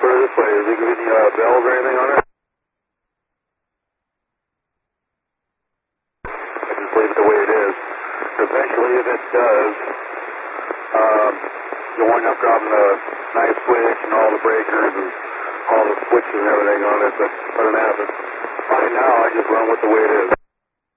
put it this way, is it giving you bells or anything on it? I just leave it the way it is. Eventually, if it does, you'll wind up dropping the nice switch and all the breakers and all the switches and everything on it, but doesn't happen. Right now, I just run with the way it is.